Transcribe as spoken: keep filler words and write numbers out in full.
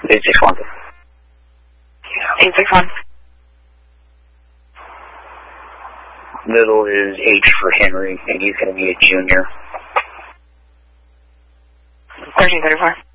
eight six one. eight six one. Middle is H for Henry, and he's going to be a junior. thirteen thirty-four.